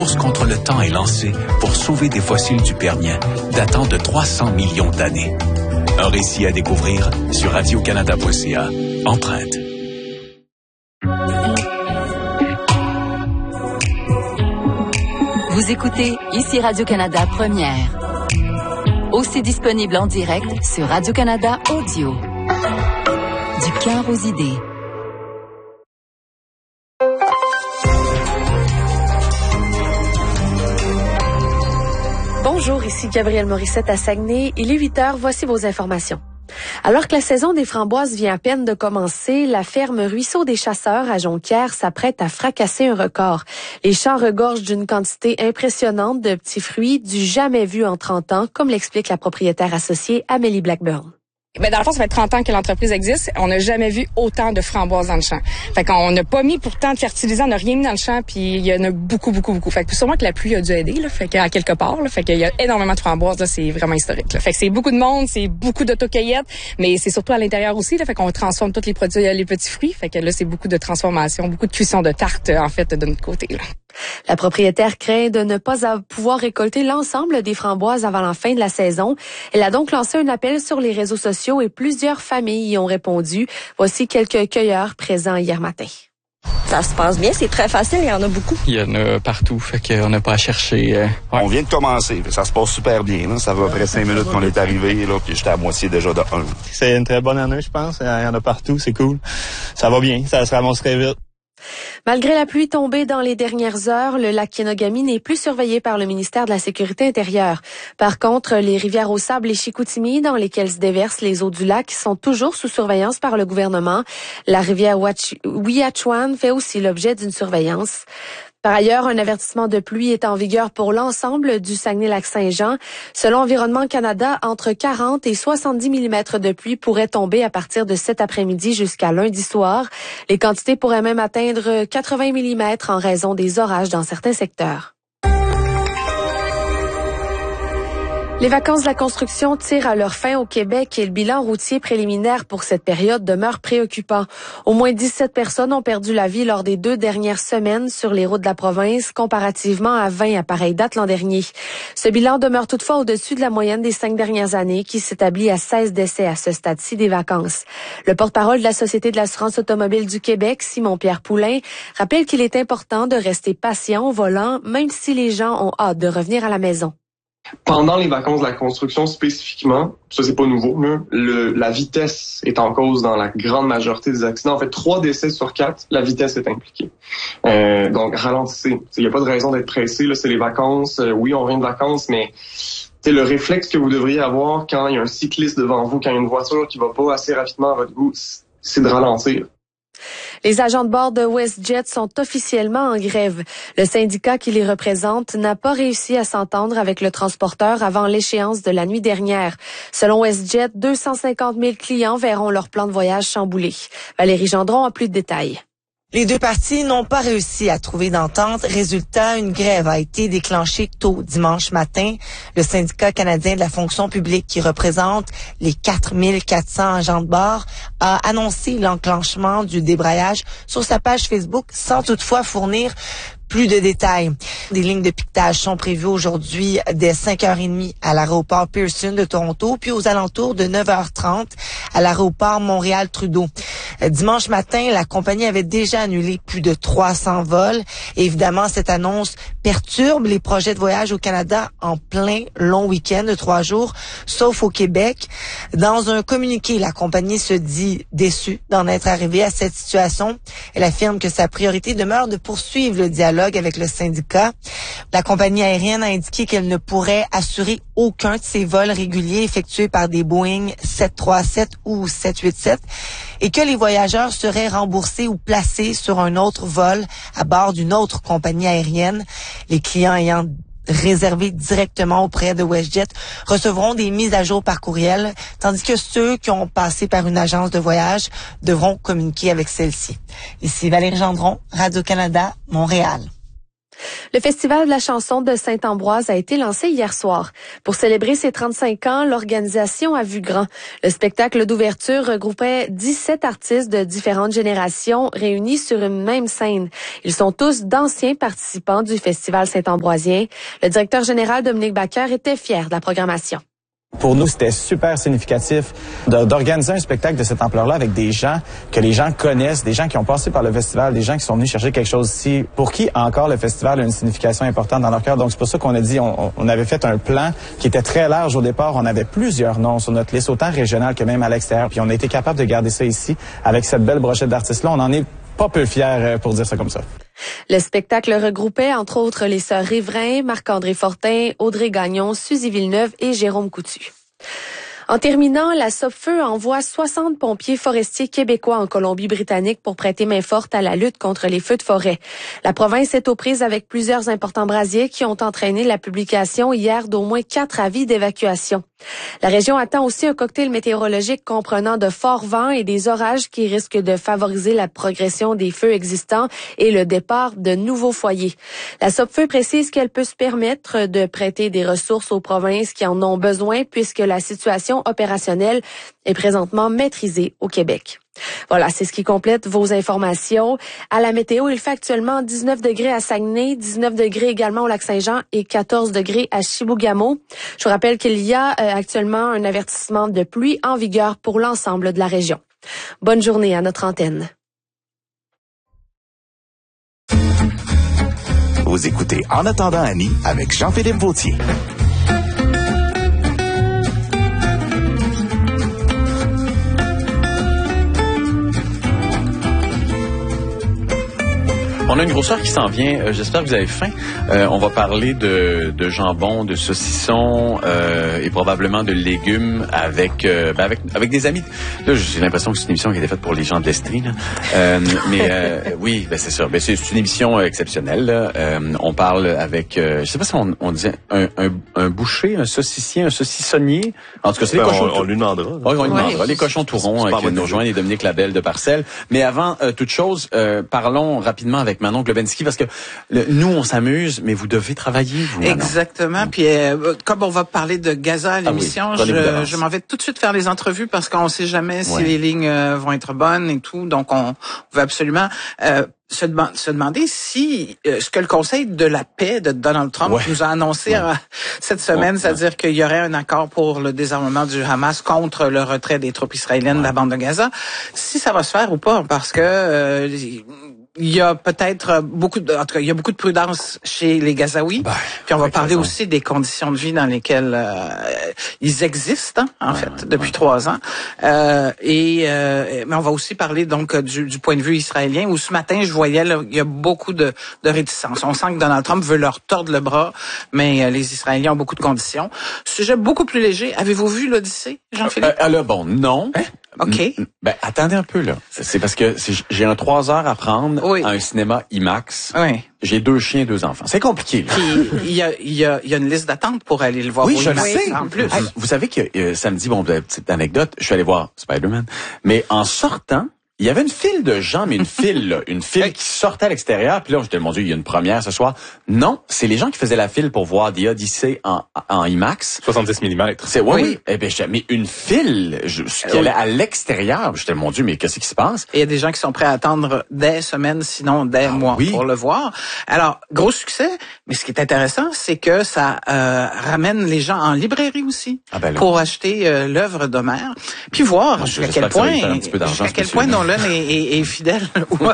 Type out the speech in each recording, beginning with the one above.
Course contre le temps est lancée pour sauver des fossiles du Permien datant de 300 millions d'années. Un récit à découvrir sur radiocanada.ca. Empreinte. Vous écoutez ici Radio-Canada Première. Aussi disponible en direct sur Radio-Canada Audio. Du cœur aux idées. Bonjour, ici Gabrielle Morissette à Saguenay. Il est 8h, voici vos informations. Alors que la saison des framboises vient à peine de commencer, la ferme Ruisseau des Chasseurs à Jonquière s'apprête à fracasser un record. Les champs regorgent d'une quantité impressionnante de petits fruits du jamais vu en 30 ans, comme l'explique la propriétaire associée Amélie Blackburn. Ben dans le fond, ça fait 30 ans que l'entreprise existe. On n'a jamais vu autant de framboises dans le champ. Fait qu'on n'a pas mis pourtant de fertilisant, on n'a rien mis dans le champ, puis il y en a beaucoup. Fait que sûrement que la pluie a dû aider, là. Fait qu'à quelque part, là. Fait qu'il y a énormément de framboises, là. C'est vraiment historique, là. Fait que c'est beaucoup de monde, c'est beaucoup d'autocueillettes, mais c'est surtout à l'intérieur aussi, là. Fait qu'on transforme tous les produits, les petits fruits. Fait que là, c'est beaucoup de transformation, beaucoup de cuisson de tarte, en fait, de notre côté, là. La propriétaire craint de ne pas pouvoir récolter l'ensemble des framboises avant la fin de la saison. Elle a donc lancé un appel sur les réseaux sociaux et plusieurs familles y ont répondu. Voici quelques cueilleurs présents hier matin. Ça se passe bien, c'est très facile, il y en a beaucoup. Il y en a partout, fait qu'on n'a pas à chercher. Ouais. On vient de commencer, ça se passe super bien. Là. Ça va après 5 minutes qu'on est arrivé, là, puis j'étais à moitié déjà de 1. C'est une très bonne année, je pense. Il y en a partout, c'est cool. Ça va bien, ça se ramasserait vite. Malgré la pluie tombée dans les dernières heures, le lac Kenogami n'est plus surveillé par le ministère de la Sécurité intérieure. Par contre, les rivières au sable et Chicoutimi, dans lesquelles se déversent les eaux du lac, sont toujours sous surveillance par le gouvernement. La rivière Ouiachuan fait aussi l'objet d'une surveillance. Par ailleurs, un avertissement de pluie est en vigueur pour l'ensemble du Saguenay-Lac-Saint-Jean. Selon Environnement Canada, entre 40 et 70 mm de pluie pourraient tomber à partir de cet après-midi jusqu'à lundi soir. Les quantités pourraient même atteindre 80 mm en raison des orages dans certains secteurs. Les vacances de la construction tirent à leur fin au Québec et le bilan routier préliminaire pour cette période demeure préoccupant. Au moins 17 personnes ont perdu la vie lors des 2 dernières semaines sur les routes de la province, comparativement à 20 à pareille date l'an dernier. Ce bilan demeure toutefois au-dessus de la moyenne des 5 dernières années, qui s'établit à 16 décès à ce stade-ci des vacances. Le porte-parole de la Société de l'assurance automobile du Québec, Simon-Pierre Poulain, rappelle qu'il est important de rester patient au volant, même si les gens ont hâte de revenir à la maison. Pendant les vacances de la construction spécifiquement, ça c'est pas nouveau, mais la vitesse est en cause dans la grande majorité des accidents. En fait, 3 décès sur 4, la vitesse est impliquée. Donc ralentissez. Il n'y a pas de raison d'être pressé. Là, c'est les vacances. Oui, on vient de vacances, mais c'est le réflexe que vous devriez avoir quand il y a un cycliste devant vous, quand il y a une voiture qui va pas assez rapidement à votre goût, c'est de ralentir. Les agents de bord de WestJet sont officiellement en grève. Le syndicat qui les représente n'a pas réussi à s'entendre avec le transporteur avant l'échéance de la nuit dernière. Selon WestJet, 250 000 clients verront leur plan de voyage chamboulé. Valérie Gendron a plus de détails. Les deux parties n'ont pas réussi à trouver d'entente. Résultat, une grève a été déclenchée tôt dimanche matin. Le syndicat canadien de la fonction publique, qui représente les 4400 agents de bord, a annoncé l'enclenchement du débrayage sur sa page Facebook sans toutefois fournir plus de détails. Des lignes de piquetage sont prévues aujourd'hui dès 5h30 à l'aéroport Pearson de Toronto, puis aux alentours de 9h30 à l'aéroport Montréal-Trudeau. Dimanche matin, la compagnie avait déjà annulé plus de 300 vols. Et évidemment, cette annonce perturbe les projets de voyage au Canada en plein long week-end de 3 jours, sauf au Québec. Dans un communiqué, la compagnie se dit déçue d'en être arrivée à cette situation. Elle affirme que sa priorité demeure de poursuivre le dialogue avec le syndicat. La compagnie aérienne a indiqué qu'elle ne pourrait assurer aucun de ses vols réguliers effectués par des Boeing 737 ou 787 et que les voyageurs seraient remboursés ou placés sur un autre vol à bord d'une autre compagnie aérienne. Les clients ayant réservé directement auprès de WestJet recevront des mises à jour par courriel, tandis que ceux qui ont passé par une agence de voyage devront communiquer avec celle-ci. Ici Valérie Gendron, Radio-Canada, Montréal. Le Festival de la chanson de Saint-Ambroise a été lancé hier soir. Pour célébrer ses 35 ans, l'organisation a vu grand. Le spectacle d'ouverture regroupait 17 artistes de différentes générations réunis sur une même scène. Ils sont tous d'anciens participants du Festival Saint-Ambroisien. Le directeur général Dominique Bacquer était fier de la programmation. Pour nous, c'était super significatif d'organiser un spectacle de cette ampleur-là avec des gens que les gens connaissent, des gens qui ont passé par le festival, des gens qui sont venus chercher quelque chose ici, pour qui encore le festival a une signification importante dans leur cœur. Donc c'est pour ça qu'on a dit, on avait fait un plan qui était très large au départ. On avait plusieurs noms sur notre liste, autant régional que même à l'extérieur. Puis on a été capable de garder ça ici avec cette belle brochette d'artistes-là. On en est pas peu fiers pour dire ça comme ça. Le spectacle regroupait entre autres les sœurs Riverain, Marc-André Fortin, Audrey Gagnon, Suzy Villeneuve et Jérôme Coutu. En terminant, la Sopfeu envoie 60 pompiers forestiers québécois en Colombie-Britannique pour prêter main forte à la lutte contre les feux de forêt. La province est aux prises avec plusieurs importants brasiers qui ont entraîné la publication hier d'au moins 4 avis d'évacuation. La région attend aussi un cocktail météorologique comprenant de forts vents et des orages qui risquent de favoriser la progression des feux existants et le départ de nouveaux foyers. La Sopfeu précise qu'elle peut se permettre de prêter des ressources aux provinces qui en ont besoin puisque la situation opérationnelle est présentement maîtrisée au Québec. Voilà, c'est ce qui complète vos informations. À la météo, il fait actuellement 19 degrés à Saguenay, 19 degrés également au Lac-Saint-Jean et 14 degrés à Chibougamau. Je vous rappelle qu'il y a actuellement un avertissement de pluie en vigueur pour l'ensemble de la région. Bonne journée à notre antenne. Vous écoutez En attendant Annie avec Jean-Philippe Vautier. On a une grosseur qui s'en vient. J'espère que vous avez faim. On va parler de jambon, de saucisson et probablement de légumes avec des amis. Là, j'ai l'impression que c'est une émission qui a été faite pour les gens de l'Estrie. Oui, c'est ça. C'est une émission exceptionnelle. Là. On parle avec, je sais pas si on disait un boucher, un saucissier, un saucissonnier. En tout cas, c'est les cochons. On lui demandera. Oui, on lui demandera. Les cochons tourons qui nous rejoignent et Dominique Labelle de Parcelles. Mais avant toute chose, parlons rapidement avec Manon Globensky, parce que nous, on s'amuse, mais vous devez travailler, vous, Manon. Exactement. Puis, comme on va parler de Gaza à l'émission, je m'en vais tout de suite faire les entrevues parce qu'on ne sait jamais si les lignes vont être bonnes et tout. Donc, on veut absolument se demander si ce que le Conseil de la paix de Donald Trump nous a annoncé cette semaine, c'est-à-dire qu'il y aurait un accord pour le désarmement du Hamas contre le retrait des troupes israéliennes de la bande de Gaza, si ça va se faire ou pas, parce que il y a peut-être il y a beaucoup de prudence chez les Gazaouis. Puis on va parler aussi des conditions de vie dans lesquelles ils existent, en fait, depuis 3 ans. Mais on va aussi parler donc du point de vue israélien, où ce matin, je voyais, là, il y a beaucoup de réticence. On sent que Donald Trump veut leur tordre le bras, mais les Israéliens ont beaucoup de conditions. Sujet beaucoup plus léger. Avez-vous vu l'Odyssée, Jean-Philippe? Non. OK. Attendez un peu, là. C'est parce que j'ai un 3 heures à prendre à un cinéma IMAX. Oui. J'ai 2 chiens, 2 enfants. C'est compliqué, là. Puis, il y a une liste d'attente pour aller le voir. Oui, je le sais. En plus. Vous savez que samedi, petite anecdote, je suis allé voir Spider-Man. Mais en sortant, il y avait une file de gens, mais une file qui sortait à l'extérieur. Puis là, j'étais, mon Dieu, il y a une première ce soir. Non, c'est les gens qui faisaient la file pour voir The Odyssey en IMAX. 70 mm. Oui. Eh bien, mais une file qui allait à l'extérieur. J'étais, mon Dieu, mais qu'est-ce qui se passe? Et il y a des gens qui sont prêts à attendre des semaines, sinon des mois pour le voir. Alors, gros succès. Mais ce qui est intéressant, c'est que ça ramène les gens en librairie aussi pour acheter l'œuvre d'Homère, puis voir jusqu'à quel point Nolan est fidèle.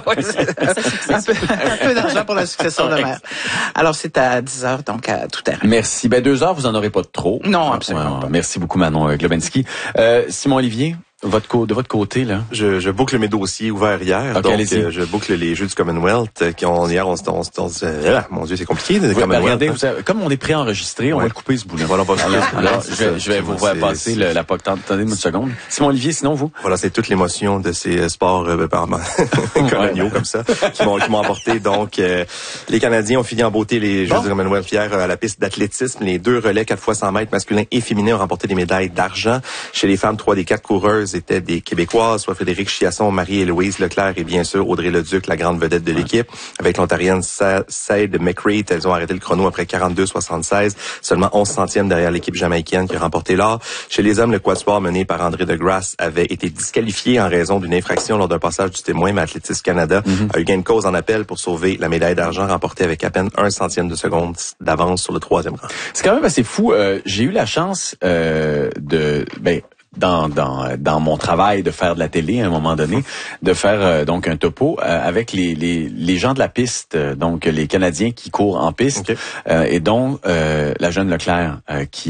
un peu d'argent pour la succession d'Homère. Alors, c'est à 10h, donc à tout terrain. Merci. 2 heures, vous en aurez pas de trop. Non, absolument pas. Merci beaucoup, Manon Globensky. Simon Olivier, de votre côté, là? Je boucle mes dossiers ouverts hier. Okay, donc, je boucle les Jeux du Commonwealth qui ont hier, mon Dieu, c'est compliqué, le Commonwealth. Regardez, comme on est préenregistré, on va le couper, ce bout-là. Voilà, alors, je vais vous passer la POC. Attendez-moi une seconde. Simon Olivier, sinon, vous? Voilà, c'est toute l'émotion de ces sports coloniaux comme ça qui m'ont emporté. Donc, les Canadiens ont fini en beauté les Jeux du Commonwealth hier à la piste d'athlétisme. Les 2 relais 4 x 100 mètres masculins et féminins ont remporté des médailles d'argent. Chez les femmes, 3 des 4 coureuses joueuses étaient des Québécoises, soit Frédéric Chiasson, Marie-Héloïse Leclerc et bien sûr Audrey Leduc, la grande vedette de l'équipe. Avec l'Ontarienne Saïd McRae, elles ont arrêté le chrono après 42-76, seulement 11 centièmes derrière l'équipe jamaïcaine qui a remporté l'or. Chez les hommes, le quatuor mené par André Degrasse avait été disqualifié en raison d'une infraction lors d'un passage du témoin, mais Athlétisme Canada a eu gain de cause en appel pour sauver la médaille d'argent remportée avec à peine 1 centième de seconde d'avance sur le 3e rang. C'est quand même assez fou. J'ai eu la chance dans mon travail de faire de la télé à un moment donné, de faire donc un topo avec les gens de la piste, donc les Canadiens qui courent en piste, et dont la jeune Leclerc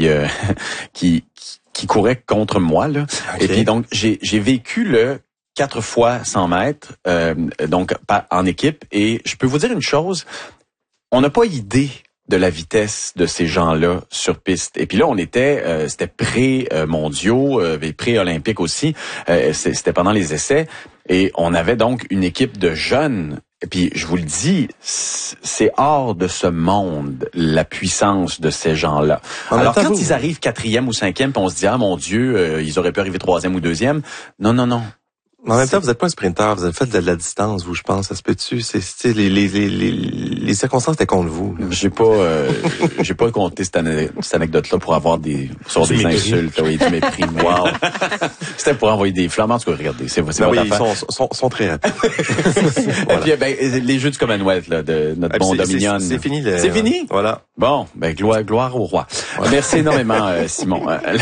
qui courait contre moi là. Okay. Et puis donc j'ai vécu le 4 fois 100 mètres donc en équipe, et je peux vous dire une chose, on n'a pas idée de la vitesse de ces gens-là sur piste. Et puis là, on était, c'était pré-mondiaux, pré-olympiques aussi. C'était pendant les essais. Et on avait donc une équipe de jeunes. Et puis, je vous le dis, c'est hors de ce monde, la puissance de ces gens-là. Alors, quand ils arrivent 4e ou 5e, puis on se dit, ah mon Dieu, ils auraient pu arriver 3e ou 2e. Non. En même temps, vous n'êtes pas un sprinter, vous avez fait de la distance, vous, je pense. Ça se peut-tu? C'est les circonstances étaient contre vous. J'ai pas compté cette anecdote-là pour avoir des insultes, oui, du mépris. Wow. C'était pour envoyer des flammes. En tout cas, regardez, c'est votre oui, affaire. Ils sont très rapides. Voilà. Et puis, les Jeux du Commonwealth, là, de notre bon Dominion. C'est fini. C'est fini? Voilà. Bon, gloire au roi. Ouais. Merci énormément, Simon.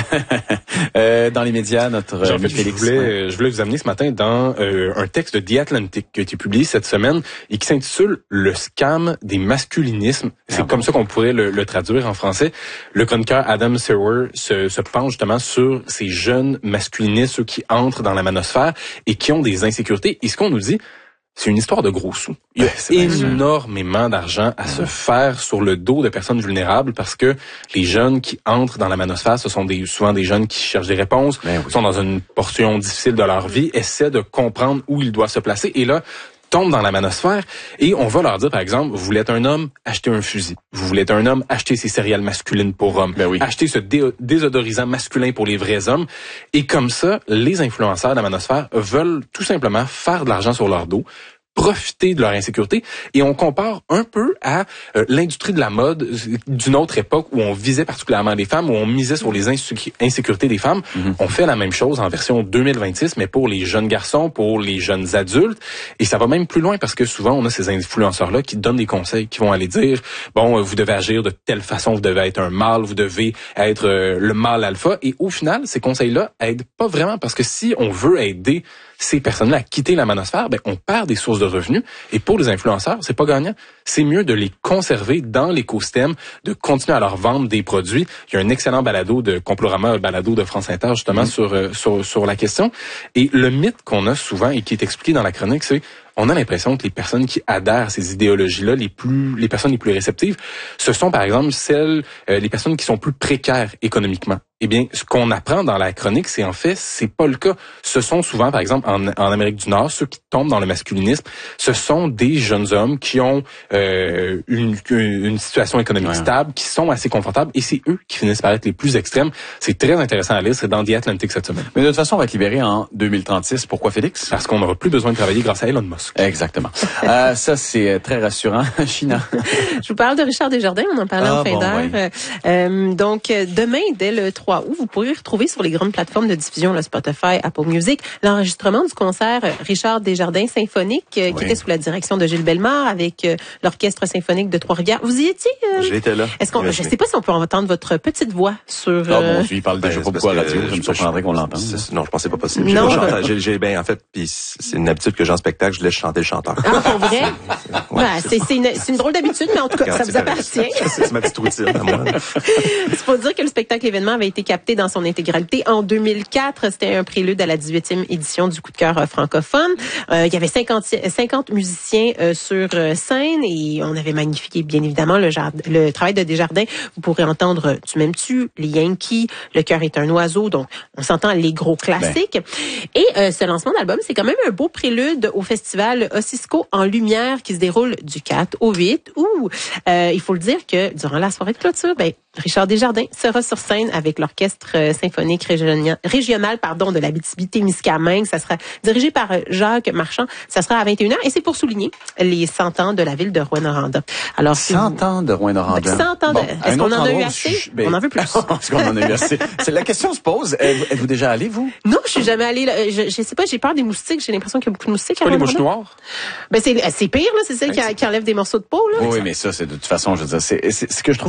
Dans les médias, notre Félix. Je voulais vous amener ce matin dans un texte de The Atlantic qui a été publié cette semaine et qui s'intitule « Le scam des masculinismes ». C'est comme ça qu'on pourrait le traduire en français. Le chroniqueur Adam Serwer se penche justement sur ces jeunes masculinistes, ceux qui entrent dans la manosphère et qui ont des insécurités. Et ce qu'on nous dit, c'est une histoire de gros sous. Il y a énormément d'argent à se faire sur le dos de personnes vulnérables parce que les jeunes qui entrent dans la manosphère, ce sont souvent des jeunes qui cherchent des réponses, sont dans une portion difficile de leur vie, essaient de comprendre où ils doivent se placer. Et là, tombent dans la manosphère et on va leur dire, par exemple, vous voulez être un homme, achetez un fusil. Vous voulez être un homme, achetez ces céréales masculines pour hommes. Achetez ce désodorisant masculin pour les vrais hommes. Et comme ça, les influenceurs de la manosphère veulent tout simplement faire de l'argent sur leur dos, profiter de leur insécurité, et on compare un peu à l'industrie de la mode d'une autre époque où on visait particulièrement les femmes, où on misait sur les insécurités des femmes. On fait la même chose en version 2026, mais pour les jeunes garçons, pour les jeunes adultes, et ça va même plus loin parce que souvent on a ces influenceurs-là qui donnent des conseils, qui vont aller dire, bon, vous devez agir de telle façon, vous devez être un mâle, vous devez être le mâle alpha, et au final, ces conseils-là aident pas vraiment parce que si on veut aider ces personnes-là à quitter la manosphère, on perd des sources de revenus. Et pour les influenceurs, c'est pas gagnant. C'est mieux de les conserver dans l'écosystème, de continuer à leur vendre des produits. Il y a un excellent balado de Complorama, balado de France Inter, justement, sur la question. Et le mythe qu'on a souvent et qui est expliqué dans la chronique, c'est on a l'impression que les personnes qui adhèrent à ces idéologies-là, les personnes les plus réceptives, ce sont par exemple les personnes qui sont plus précaires économiquement. Eh bien, ce qu'on apprend dans la chronique, c'est en fait, c'est pas le cas. Ce sont souvent, par exemple, en Amérique du Nord, ceux qui tombent dans le masculinisme, ce sont des jeunes hommes qui ont une situation économique stable, qui sont assez confortables, et c'est eux qui finissent par être les plus extrêmes. C'est très intéressant à lire, c'est dans The Atlantic cette semaine. Mais de toute façon, on va être libéré en 2036. Pourquoi, Félix? Parce qu'on n'aura plus besoin de travailler grâce à Elon Musk. Exactement. Ça, c'est très rassurant. China. Je vous parle de Richard Desjardins, on en parlait en fin d'heure. Donc, demain, dès le 3 août, vous pourrez retrouver sur les grandes plateformes de diffusion, le Spotify, Apple Music, l'enregistrement du concert Richard Desjardins symphonique, qui était sous la direction de Gilles Bellemare avec l'Orchestre symphonique de Trois-Rivières. Vous y étiez? J'étais là. Je sais pas si on peut entendre votre petite voix sur... bon, il parle déjà pas beaucoup à la radio. Je me surprendrais qu'on l'entende. Non, je pensais pas possible. Non, en fait, puis c'est une habitude que j'ai en spectacle, je laisse chanter le chanteur. Ah, pour vrai? C'est une drôle d'habitude, mais en tout cas, ça vous appartient. C'est ma petite routine à moi. C'est pour dire que le spectacle événement avait été capté dans son intégralité en 2004. C'était un prélude à la 18e édition du Coup de cœur francophone. Il y avait 50 musiciens sur scène et et on avait magnifié bien évidemment le travail de Desjardins. Vous pourrez entendre Tu m'aimes-tu, les Yankees, Le cœur est un oiseau, donc on s'entend les gros classiques. Et ce lancement d'album, c'est quand même un beau prélude au festival Ossisco en lumière qui se déroule du 4 au 8 où il faut le dire que durant la soirée de clôture, Richard Desjardins sera sur scène avec l'orchestre symphonique régional de l'Abitibi-Témiscamingue. Ça sera dirigé par Jacques Marchand. Ça sera à 21h et c'est pour souligner les 100 ans de la ville de Rouyn-Noranda. Alors 100 ans de Rouyn-Noranda. 100 ans. Est-ce qu'on en a eu assez? On en veut plus. Est-ce qu'on en a eu assez? La question se pose. Êtes-vous déjà allé, vous? Non, je suis jamais allée. Je sais pas, j'ai peur des moustiques. J'ai l'impression qu'il y a beaucoup de moustiques. Pas les mouches noires? C'est pire, là. C'est celle qui enlève des morceaux de peau, là. Oui, mais ça, c'est de toute façon, je veux dire, c'est ce que je trouve